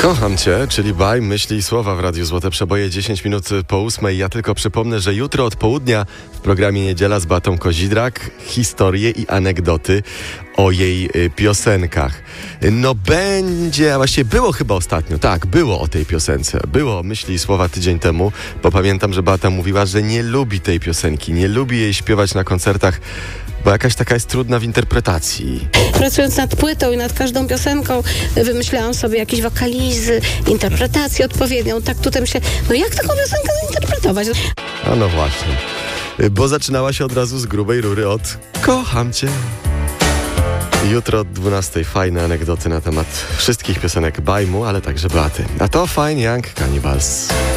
Kocham Cię, czyli Baj, myśli i słowa w Radiu Złote Przeboje 10 minut po 8. Ja tylko przypomnę, że jutro od południa w programie Niedziela z Beatą Kozidrak historie i anegdoty o jej piosenkach. No będzie, a właściwie było chyba ostatnio, tak, było o tej piosence. Było myśli i słowa tydzień temu, bo pamiętam, że Beata mówiła, że nie lubi tej piosenki, nie lubi jej śpiewać na koncertach, bo jakaś taka jest trudna w interpretacji. Pracując nad płytą i nad każdą piosenką, wymyślałam sobie jakieś wokalizy, interpretację odpowiednią. Tak tutaj myślę, no jak taką piosenkę zinterpretować? A no właśnie, bo zaczynała się od razu z grubej rury od kocham Cię. Jutro od 12 fajne anegdoty na temat wszystkich piosenek Bajmu, ale także Beaty. A to Fine Young Cannibals.